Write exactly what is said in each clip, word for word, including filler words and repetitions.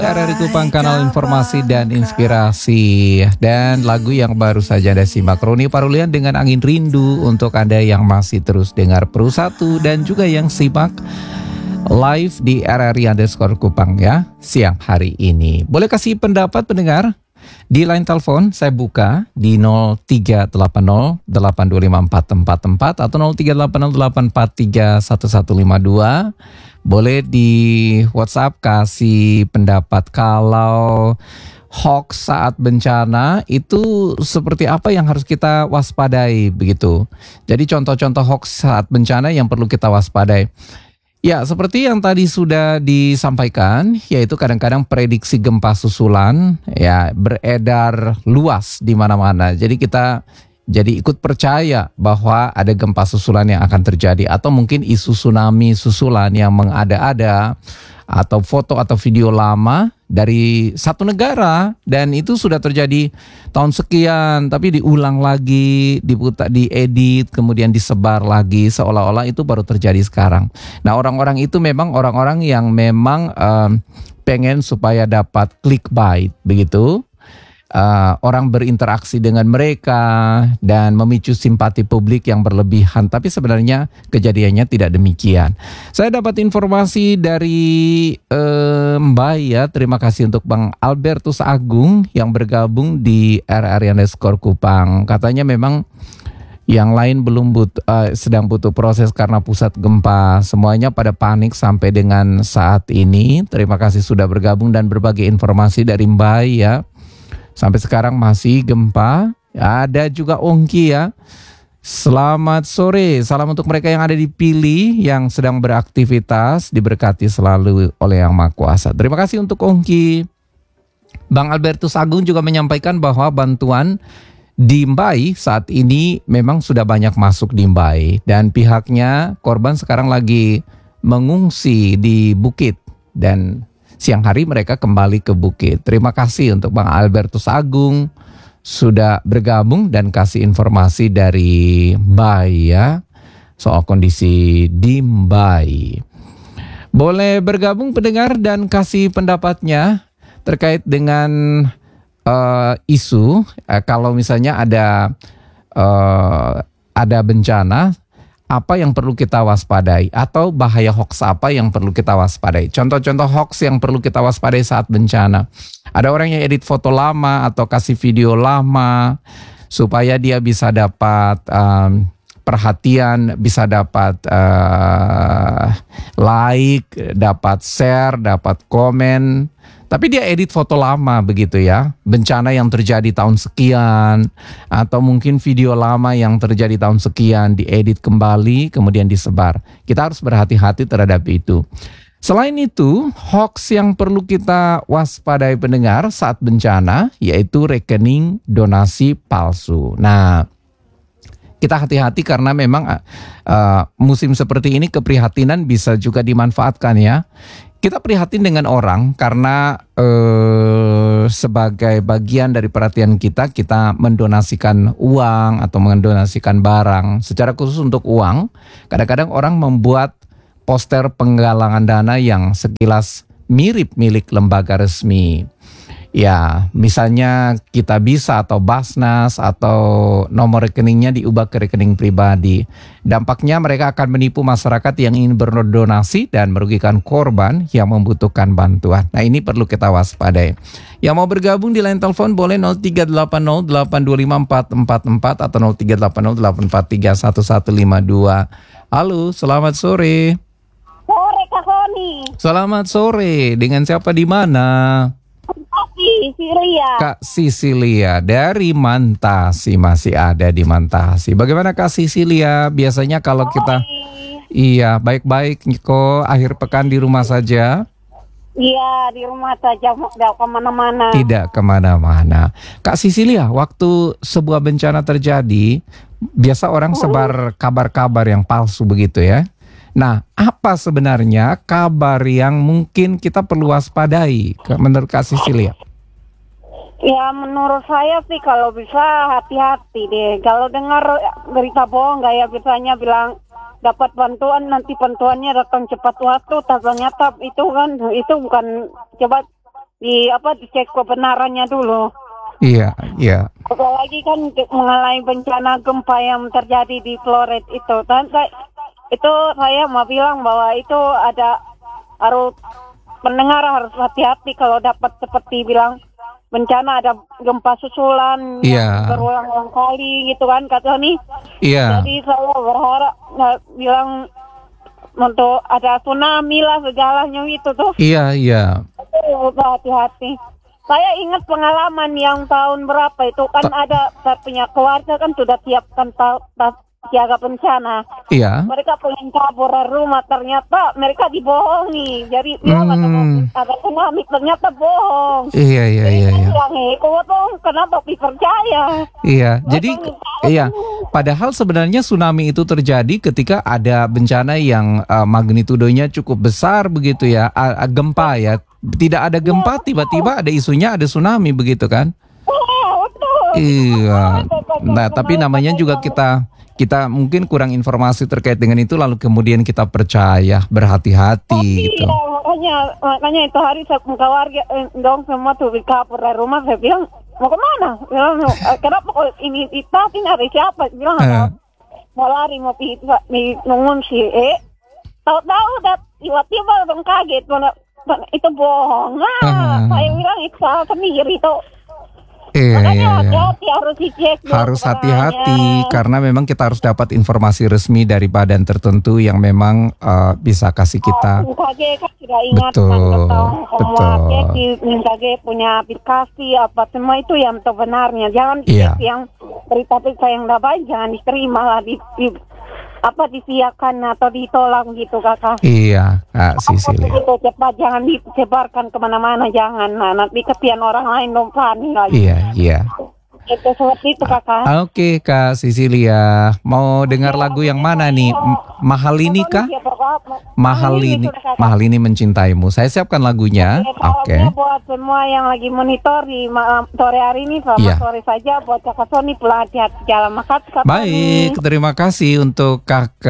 R R I Kupang, kanal informasi dan inspirasi. Dan lagu yang baru saja Anda simak, Roni Parulian dengan Angin Rindu. Untuk Anda yang masih terus dengar Pro satu dan juga yang simak live di R R I underscore Kupang ya, siang hari ini. Boleh kasih pendapat pendengar? Di line telepon saya buka di nol tiga delapan nol delapan dua lima empat empat empat atau nol tiga delapan nol delapan empat tiga satu satu lima dua. Boleh di WhatsApp kasih pendapat kalau hoax saat bencana itu seperti apa yang harus kita waspadai begitu. Jadi contoh-contoh hoax saat bencana yang perlu kita waspadai. Ya, seperti yang tadi sudah disampaikan, yaitu kadang-kadang prediksi gempa susulan ya beredar luas di mana-mana. Jadi kita jadi ikut percaya bahwa ada gempa susulan yang akan terjadi, atau mungkin isu tsunami susulan yang mengada-ada, atau foto atau video lama dari satu negara dan itu sudah terjadi tahun sekian tapi diulang lagi, diputar, diedit, kemudian disebar lagi seolah-olah itu baru terjadi sekarang. Nah, orang-orang itu memang orang-orang yang memang um, pengen supaya dapat clickbait begitu. Uh, orang berinteraksi dengan mereka dan memicu simpati publik yang berlebihan, tapi sebenarnya kejadiannya tidak demikian. Saya dapat informasi dari uh, Mbak ya, terima kasih untuk Bang Albertus Agung yang bergabung di R R I underscore Kupang. Katanya memang yang lain belum but, uh, sedang butuh proses karena pusat gempa. Semuanya pada panik sampai dengan saat ini. Terima kasih sudah bergabung dan berbagi informasi dari Mbak ya. Sampai sekarang masih gempa. Ada juga Ongki ya. Selamat sore. Salam untuk mereka yang ada di Pili yang sedang beraktivitas. Diberkati selalu oleh Yang Maha Kuasa. Terima kasih untuk Ongki. Bang Albertus Agung juga menyampaikan bahwa bantuan di Mbai saat ini memang sudah banyak masuk di Mbai. Dan pihaknya korban sekarang lagi mengungsi di bukit. Dan siang hari mereka kembali ke bukit. Terima kasih untuk Bang Albertus Agung sudah bergabung dan kasih informasi dari Mbai ya, soal kondisi di Mbai. Boleh bergabung pendengar dan kasih pendapatnya terkait dengan uh, isu uh, kalau misalnya ada uh, ada bencana, apa yang perlu kita waspadai, atau bahaya hoax apa yang perlu kita waspadai. Contoh-contoh hoax yang perlu kita waspadai saat bencana. Ada orang yang edit foto lama atau kasih video lama supaya dia bisa dapat um, perhatian, bisa dapat uh, like, dapat share, dapat komen. Tapi dia edit foto lama begitu ya, bencana yang terjadi tahun sekian, atau mungkin video lama yang terjadi tahun sekian, diedit kembali kemudian disebar. Kita harus berhati-hati terhadap itu. Selain itu, hoax yang perlu kita waspadai pendengar saat bencana, yaitu rekening donasi palsu. Nah, kita hati-hati karena memang uh, musim seperti ini keprihatinan bisa juga dimanfaatkan ya. Kita prihatin dengan orang karena eh, sebagai bagian dari perhatian kita, kita mendonasikan uang atau mendonasikan barang. Secara khusus untuk uang, kadang-kadang orang membuat poster penggalangan dana yang sekilas mirip milik lembaga resmi. Ya, misalnya Kitabisa atau Basnas atau nomor rekeningnya diubah ke rekening pribadi. Dampaknya mereka akan menipu masyarakat yang ingin berdonasi dan merugikan korban yang membutuhkan bantuan. Nah, ini perlu kita waspadai. Yang mau bergabung di line telepon boleh nol tiga delapan nol delapan dua lima empat empat empat atau nol tiga delapan nol delapan empat tiga satu satu lima dua. Halo, selamat sore. Sore Kak Sony. Selamat sore. Dengan siapa di mana? Sisilia. Kak Sisilia dari Mantasi, masih ada di Mantasi. Bagaimana Kak Sisilia? Biasanya kalau kita iya baik-baik Niko, akhir pekan di rumah saja. Iya, di rumah saja, tidak kemana-mana. Tidak kemana-mana. Kak Sisilia, waktu sebuah bencana terjadi, biasa orang sebar kabar-kabar yang palsu begitu ya. Nah, apa sebenarnya kabar yang mungkin kita perlu waspadai menurut Kak Sisilia? Ya, menurut saya sih kalau bisa hati-hati deh. Kalau dengar berita bohong kayak biasanya bilang dapat bantuan, nanti bantuannya datang cepat waktu, ternyata itu kan itu bukan, coba di apa dicek kebenarannya dulu. Iya, iya. Apalagi kan mengalami bencana gempa yang terjadi di Flores itu. Dan saya- itu saya mau bilang bahwa itu ada harus pendengar harus hati-hati kalau dapat seperti bilang bencana ada gempa susulan Iya. yang berulang-ulang kali gitu kan Kak Tony. Iya. Jadi saya berharap nggak bilang untuk ada tsunami lah segalanya itu tuh. Iya, iya. Hati-hati. Saya ingat pengalaman yang tahun berapa itu kan Ta- ada saya punya keluarga kan sudah siapkan ta- ta- siaga bencana. Iya. Mereka pengen kabur dari rumah, ternyata mereka dibohongi. Jadi bilang ada, Hmm. ada tsunami, ternyata bohong. Iya, iya, Jadi iya, saya iya. bilang, eh, kok dong, kenapa dipercaya? Iya, jadi Makanya, iya. Padahal sebenarnya tsunami itu terjadi ketika ada bencana yang uh, magnitudonya cukup besar begitu ya, a- a- gempa ya. Tidak ada gempa, tiba-tiba ada isunya ada tsunami begitu kan? oh, betul. Iya. Nah, tapi namanya juga kita kita mungkin kurang informasi terkait dengan itu lalu kemudian kita percaya, berhati-hati gitu. Iya, makanya makanya itu hari saya ke warga eh, dong semua tuh di kabur dari rumah, saya bilang mau kemana? Bilang "Eh, kenapa kok ini kita ini ada siapa? Bilang Eh. mau, mau lari mau pi pi mengungsi. Eh tahu-tahu dat tiba-tiba dong kaget mana itu bohong. Nah, Ah. saya bilang itu salah sendiri tuh. Iya, Makanya iya, iya. hati-hati harus dicek. dulu Harus hati-hati kebenarannya. karena memang kita harus dapat informasi resmi dari badan tertentu yang memang uh, bisa kasih kita. B M K G kan sudah ingatkan Betul, ke semua betul. cek di B M K G punya aplikasi apa semua itu yang sebenarnya. Jangan Iya. cek yang berita-berita yang tidak baik jangan diterima lah di, di apa disiakan atau ditolak gitu kakak. Iya, Kak Sisilia. Itu cepat jangan disebarkan kemana-mana jangan. Nah, nanti kesian orang lain dong panik lagi. Iya, iya. Itu seperti itu kakak. Oke, Kak Sisilia. Mau dengar lagu yang mana nih? M- Mahal ini kah? Mahal ini, mahal ini mencintaimu. Saya siapkan lagunya. Oke. Salamnya buat semua yang lagi monitor di ma- sore hari ini, selamat Iya. sore saja buat Kakak Sony, pulang hati-hati jalan makan. Kak Baik, Sony. terima kasih untuk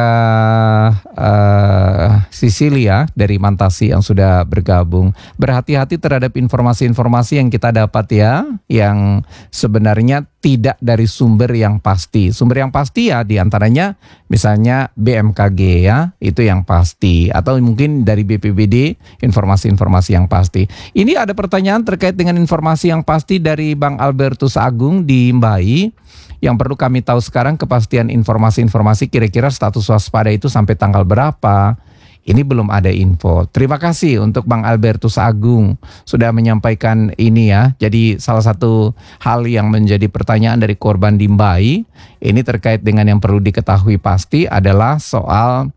Kakak eh, Sisilia dari Mantasi yang sudah bergabung. Berhati-hati terhadap informasi-informasi yang kita dapat ya, yang sebenarnya tidak dari sumber yang pasti. Sumber yang pasti ya diantaranya misalnya B M K G ya, itu yang pasti. Atau mungkin dari B P B D, informasi-informasi yang pasti. Ini ada pertanyaan terkait dengan informasi yang pasti dari Bang Albertus Agung di Mbai. Yang perlu kami tahu sekarang kepastian informasi-informasi kira-kira status waspada itu sampai tanggal berapa. Ini belum ada info. Terima kasih untuk Bang Albertus Agung sudah menyampaikan ini ya. Jadi salah satu hal yang menjadi pertanyaan dari korban di Mbai ini terkait dengan yang perlu diketahui pasti adalah soal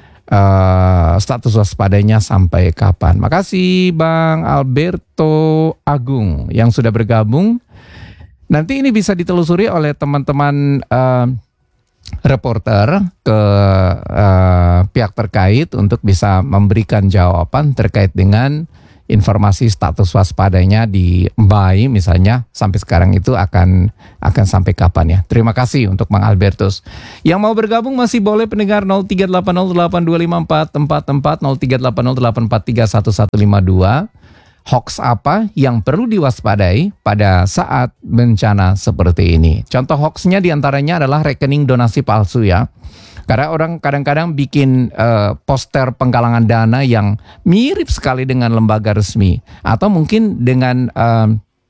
uh, status waspadanya sampai kapan. Makasih Bang Alberto Agung yang sudah bergabung. Nanti ini bisa ditelusuri oleh teman-teman uh, reporter ke uh, pihak terkait untuk bisa memberikan jawaban terkait dengan informasi status waspadanya di Mbai misalnya sampai sekarang itu akan akan sampai kapan ya. Terima kasih untuk Bang Albertus. Yang mau bergabung masih boleh pendengar nol tiga delapan nol delapan dua lima empat empat empat nol tiga delapan nol delapan empat tiga satu satu lima dua. Hoax apa yang perlu diwaspadai pada saat bencana seperti ini? Contoh hoaxnya diantaranya adalah rekening donasi palsu ya. Karena orang kadang-kadang bikin uh, poster penggalangan dana yang mirip sekali dengan lembaga resmi. Atau mungkin dengan uh,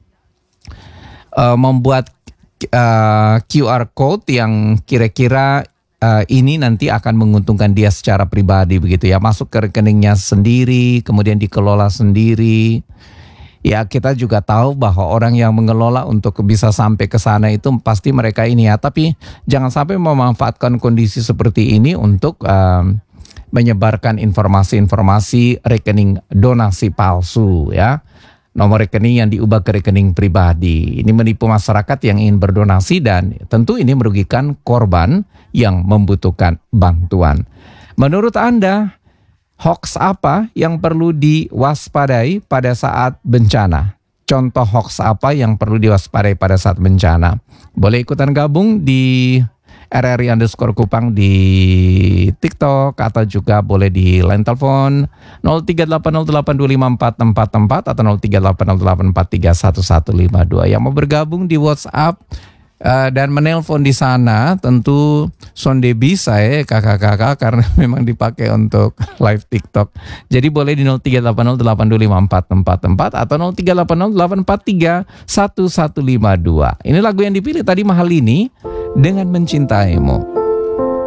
uh, membuat uh, Q R code yang kira-kira Uh, ini nanti akan menguntungkan dia secara pribadi begitu ya, masuk ke rekeningnya sendiri, kemudian dikelola sendiri. Ya kita juga tahu bahwa orang yang mengelola untuk bisa sampai ke sana itu pasti mereka ini ya, tapi jangan sampai memanfaatkan kondisi seperti ini untuk uh, menyebarkan informasi-informasi rekening donasi palsu ya. Nomor rekening yang diubah ke rekening pribadi. Ini menipu masyarakat yang ingin berdonasi dan tentu ini merugikan korban yang membutuhkan bantuan. Menurut Anda, hoax apa yang perlu diwaspadai pada saat bencana? Contoh hoax apa yang perlu diwaspadai pada saat bencana? Boleh ikutan gabung di R R I underscore Kupang di TikTok, atau juga boleh di line telepon nol tiga delapan nol delapan dua lima empat empat empat atau nol tiga delapan nol delapan empat tiga satu satu lima dua. Yang mau bergabung di WhatsApp Uh, dan menelpon di sana tentu sonde bisa ya kakak-kakak, karena memang dipakai untuk live TikTok. Jadi boleh di nol tiga delapan nol delapan dua lima empat empat empat atau nol tiga delapan nol delapan empat tiga satu satu lima dua. Ini lagu yang dipilih tadi Mahalini dengan Mencintaimu.